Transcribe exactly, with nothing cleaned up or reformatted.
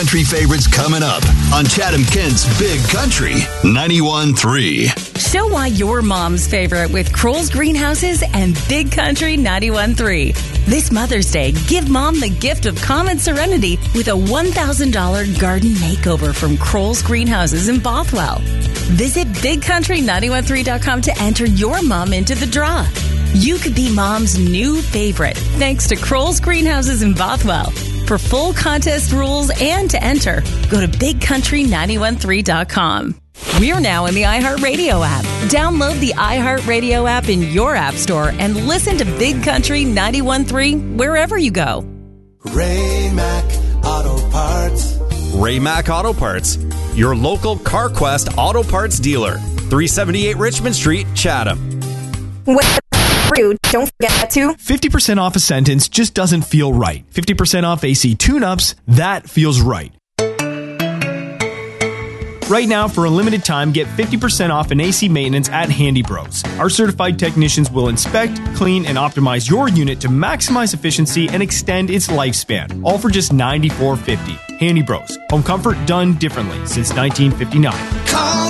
Country favorites coming up on Chatham Kent's Big Country ninety-one point three. Show why you're mom's favorite with Kroll's Greenhouses and Big Country ninety-one point three. This Mother's Day, give mom the gift of calm and serenity with a one thousand dollars garden makeover from Kroll's Greenhouses in Bothwell. Visit big country nine one three dot com to enter your mom into the draw. You could be mom's new favorite thanks to Kroll's Greenhouses in Bothwell. For full contest rules and to enter, go to big country nine one three dot com. We're now in the iHeartRadio app. Download the iHeartRadio app in your app store and listen to Big Country ninety-one point three wherever you go. Ray-Mac Auto Parts. Ray-Mac Auto Parts, your local CarQuest Auto Parts dealer. three seventy-eight Richmond Street, Chatham. What? Rude. Don't forget to fifty percent off a sentence just doesn't feel right. fifty percent off A C tune-ups, that feels right. Right now, for a limited time, get fifty percent off an A C maintenance at Handy Bros. Our certified technicians will inspect, clean, and optimize your unit to maximize efficiency and extend its lifespan, all for just ninety-four fifty. Handy Bros. Home comfort done differently since nineteen fifty-nine. Call